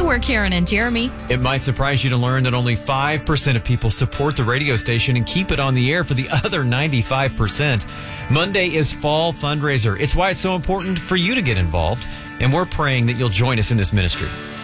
we're Karen and Jeremy. It might surprise you to learn that only 5% of people support the radio station and keep it on the air for the other 95%. Monday is Fall Fundraiser. It's why it's so important for you to get involved, and we're praying that you'll join us in this ministry.